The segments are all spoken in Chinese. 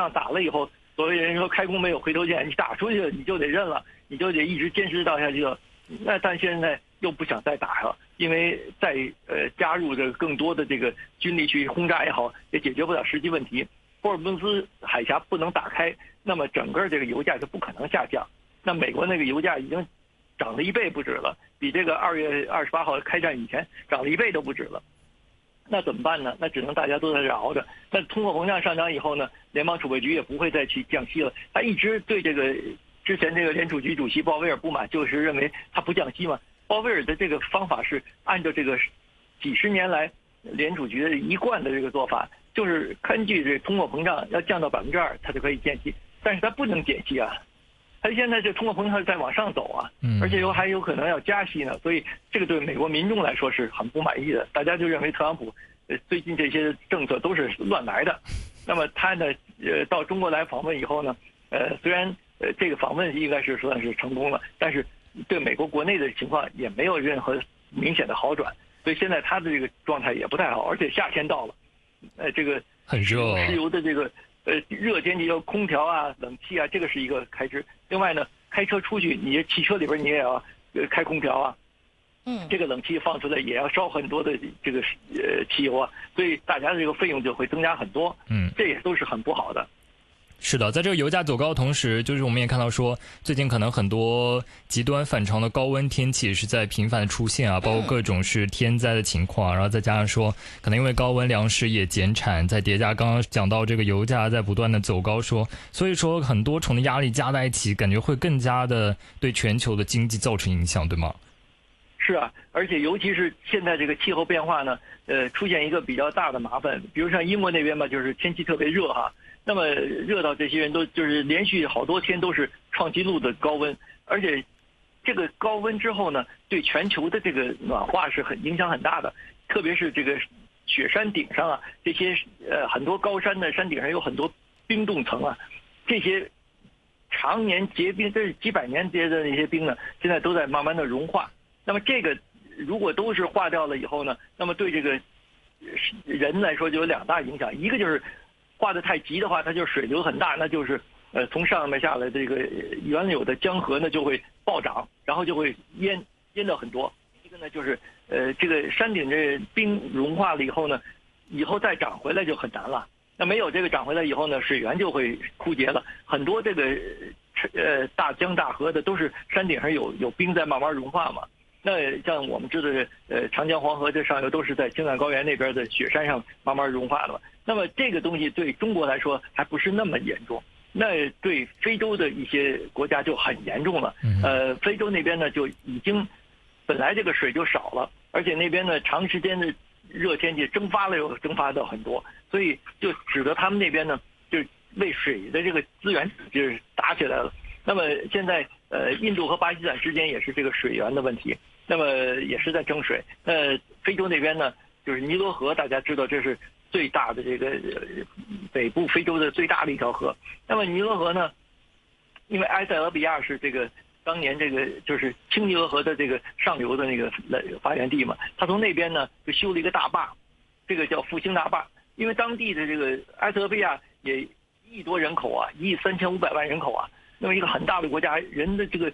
仗打了以后，所谓人说开弓没有回头箭，你打出去了你就得认了，你就得一直坚持到下去了。那但现在又不想再打了，因为再加入这个更多的这个军力去轰炸也好，也解决不了实际问题。霍尔木兹海峡不能打开，那么整个这个油价就不可能下降。那美国那个油价已经涨了1倍不止了，比这个2月28号开战以前涨了1倍都不止了。那怎么办呢？那只能大家都在这熬着。那通货膨胀上涨以后呢，联邦储备局也不会再去降息了。他一直对这个之前这个联储局主席鲍威尔不满，就是认为他不降息嘛。鲍威尔的这个方法是按照这个几十年来联储局的一贯的这个做法，就是根据这通货膨胀要降到2%，他就可以减息，但是他不能减息啊。他现在这通货膨胀在往上走啊，而且还有可能要加息呢，所以这个对美国民众来说是很不满意的。大家就认为特朗普最近这些政策都是乱来的。那么他呢到中国来访问以后呢，虽然这个访问应该是算是成功了，但是对美国国内的情况也没有任何明显的好转，所以现在他的这个状态也不太好，而且夏天到了，这个很热， 石油的这个热天气要空调啊、冷气啊，这个是一个开支。另外呢，开车出去，你汽车里边你也要开空调啊，这个冷气放出来也要烧很多的这个汽油啊，所以大家的这个费用就会增加很多，这也都是很不好的。 是的，在这个油价走高的同时，就是我们也看到说，最近可能很多极端反常的高温天气是在频繁的出现啊，包括各种是天灾的情况，然后再加上说，可能因为高温粮食也减产，再叠加刚刚讲到这个油价在不断的走高所以说很多重的压力加在一起，感觉会更加的对全球的经济造成影响，对吗？ 是啊，而且尤其是现在这个气候变化呢，出现一个比较大的麻烦，比如像英国那边吧，就是天气特别热哈。那么热到这些人都就是连续好多天都是创纪录的高温，而且这个高温之后呢，对全球的这个暖化是影响很大的，特别是这个雪山顶上啊，这些很多高山的山顶上有很多冰冻层啊，这些常年结冰，这是几百年结的那些冰呢，现在都在慢慢的融化。那么这个如果都是化掉了以后呢，那么对这个人来说就有2大影响，一个就是化得太急的话，它就水流很大，那就是从上面下来这个原有的江河呢就会暴涨，然后就会淹到很多。一个呢就是这个山顶这冰融化了以后呢，以后再涨回来就很难了。那没有这个涨回来以后呢，水源就会枯竭了，很多这个大江大河的都是山顶上有冰在慢慢融化嘛。那像我们知道的长江黄河这上游都是在青藏高原那边的雪山上慢慢融化的嘛。那么这个东西对中国来说还不是那么严重，那对非洲的一些国家就很严重了。非洲那边呢就已经本来这个水就少了，而且那边呢长时间的热天气蒸发了又蒸发到很多，所以就使得他们那边呢就为水的这个资源就是打起来了。那么现在印度和巴基斯坦之间也是这个水源的问题，那么也是在争水。非洲那边呢就是尼罗河，大家知道这是最大的这个北部非洲的最大的一条河。那么尼罗河呢，因为埃塞俄比亚是这个当年这个就是青尼罗河的这个上游的那个发源地嘛，他从那边呢就修了一个大坝，这个叫复兴大坝。因为当地的这个埃塞俄比亚也1亿多人口啊，1亿3500万人口啊，那么一个很大的国家，人的这个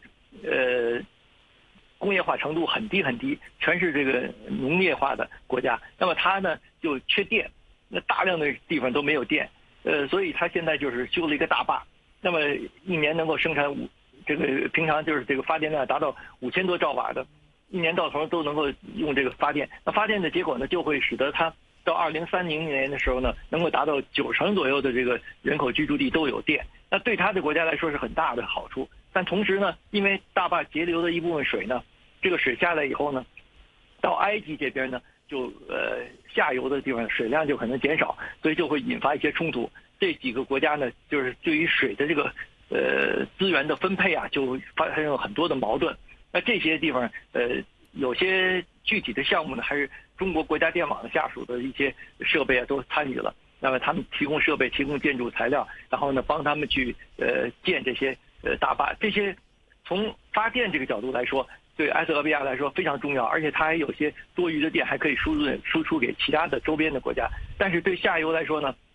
工业化程度很低很低，全是这个农业化的国家。那么它呢就缺电，那大量的地方都没有电，所以它现在就是修了一个大坝，那么一年能够生产这个平常就是这个发电量达到5000多兆瓦的，一年到头都能够用这个发电。那发电的结果呢，就会使得它到2030年的时候呢，能够达到90%左右的这个人口居住地都有电。那对它的国家来说是很大的好处。但同时呢，因为大坝截流的一部分水呢，这个水下来以后呢，到埃及这边呢，就下游的地方水量就可能减少，所以就会引发一些冲突。这几个国家呢，就是对于水的这个资源的分配啊，就发生了很多的矛盾。那这些地方有些具体的项目呢，还是中国国家电网的下属的一些设备啊都参与了。那么他们提供设备、提供建筑材料，然后呢帮他们去建这些大坝。这些从发电这个角度来说，对埃塞俄比亚来说非常重要，而且它还有些多余的电还可以输出给其他的周边的国家。但是对下游来说呢，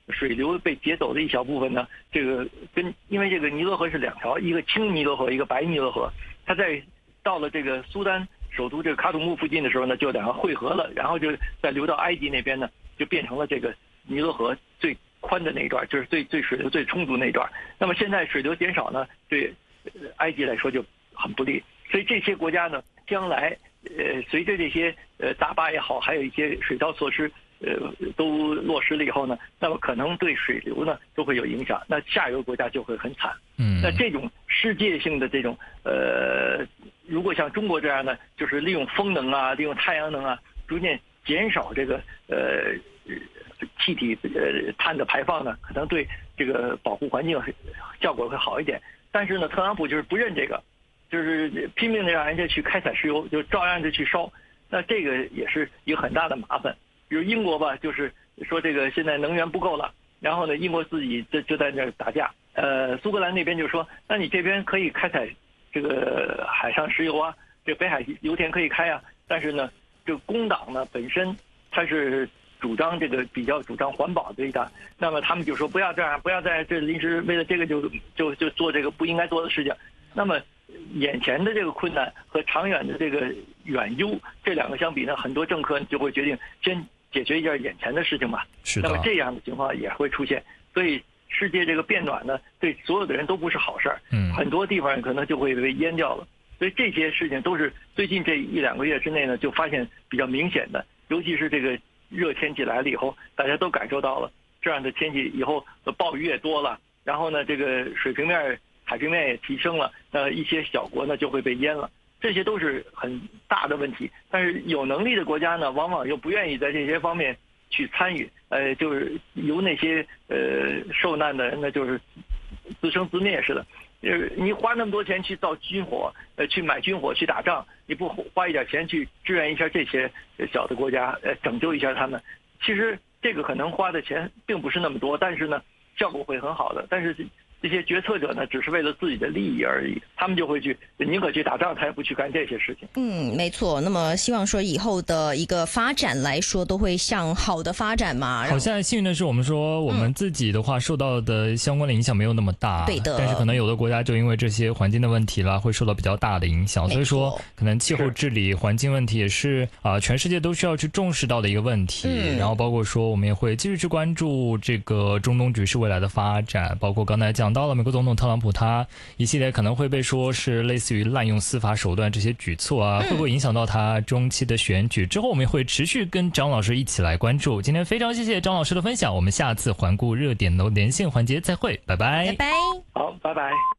水流被截走的一小部分呢，因为这个尼罗河是两条，一个青尼罗河，一个白尼罗河，它到了这个苏丹首都这个喀土穆附近的时候呢，就两个汇合了，然后就再流到埃及那边呢，就变成了这个尼罗河最宽的那一段，就是最水流最充足那一段。那么现在水流减少呢，对埃及来说就很不利，所以这些国家呢，将来随着这些大坝也好，还有一些水稻措施都落实了以后呢，那么可能对水流呢都会有影响，那下游国家就会很惨。那这种世界性的这种如果像中国这样的，就是利用风能啊，利用太阳能啊，逐渐减少这个气体碳的排放呢，可能对这个保护环境效果会好一点。但是呢，特朗普就是不认这个，就是拼命的让人家去开采石油，就照样的去烧。那这个也是一个很大的麻烦。比如英国吧，就是说这个现在能源不够了，然后呢，英国自己就在那儿打架。苏格兰那边就说，那你这边可以开采这个海上石油啊，这北海油田可以开啊，但是呢，这个工党呢本身它是比较主张环保的一党，那么他们就说不要这样，不要在这临时为了这个就做这个不应该做的事情。那么眼前的这个困难和长远的这个远忧，这两个相比呢，很多政客就会决定先解决一件眼前的事情吧。 是的。 那么这样的情况也会出现，所以世界这个变暖呢，对所有的人都不是好事儿。很多地方可能就会被淹掉了。所以这些事情都是最近这1-2个月之内呢，就发现比较明显的，尤其是这个热天气来了以后，大家都感受到了这样的天气以后，暴雨也多了，然后呢，这个海平面也提升了，一些小国呢就会被淹了，这些都是很大的问题。但是有能力的国家呢，往往又不愿意在这些方面去参与，就是由那些受难的人呢，就是自生自灭似的。你花那么多钱去造军火，去买军火去打仗，你不花一点钱去支援一下这些小的国家，拯救一下他们，其实这个可能花的钱并不是那么多，但是呢，效果会很好的。但是这些决策者呢，只是为了自己的利益而已，他们就会宁可去打仗，他也不去干这些事情。 没错。那么希望说以后的一个发展来说，都会向好的发展嘛。 好像幸运的是，我们说我们自己的话受到的相关的影响没有那么大， 对的。 但是可能有的国家就因为这些环境的问题啦，会受到比较大的影响。所以说，可能气候治理、环境问题也是全世界都需要去重视到的一个问题。然后包括说，我们也会继续去关注这个中东局势未来的发展，包括刚才讲到了美国总统特朗普他一系列可能会被说是类似于滥用司法手段这些举措啊，会不会影响到他中期的选举？之后我们也会持续跟张老师一起来关注。今天非常谢谢张老师的分享，我们下次环顾热点的连线环节再会，拜拜。 拜拜。 好，拜拜。